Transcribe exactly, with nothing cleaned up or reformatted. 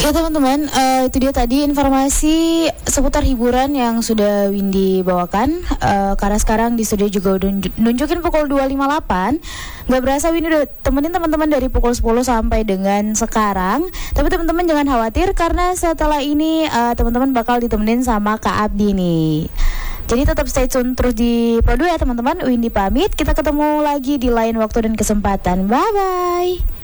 Ya teman-teman, uh, itu dia tadi informasi seputar hiburan yang sudah Windy bawakan. uh, Karena sekarang di studio juga udah nunjukin pukul dua lima puluh delapan. Gak berasa Windy udah temenin teman-teman dari pukul sepuluh sampai dengan sekarang. Tapi teman-teman jangan khawatir, karena setelah ini uh, teman-teman bakal ditemenin sama Kak Abdi nih. Jadi tetap stay tune terus di Pro dua ya teman-teman. Windy pamit, kita ketemu lagi di lain waktu dan kesempatan. Bye-bye.